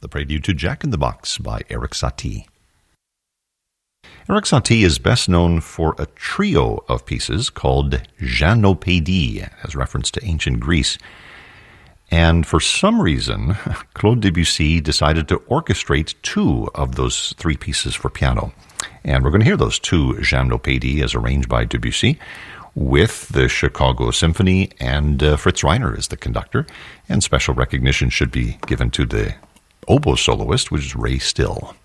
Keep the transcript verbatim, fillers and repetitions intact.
the prelude to Jack in the Box by Erik Satie. Erik Satie is best known for a trio of pieces called Gymnopédie, as reference to ancient Greece. And for some reason, Claude Debussy decided to orchestrate two of those three pieces for piano. And we're going to hear those two Gymnopédie as arranged by Debussy, with the Chicago Symphony and uh, Fritz Reiner as the conductor. And special recognition should be given to the oboe soloist, which is Ray Still.